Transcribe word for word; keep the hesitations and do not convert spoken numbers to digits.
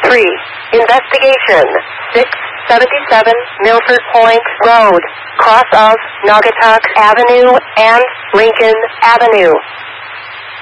three. Investigation. six seventy-seven Milford Point Road, cross of Naugatuck Avenue and Lincoln Avenue.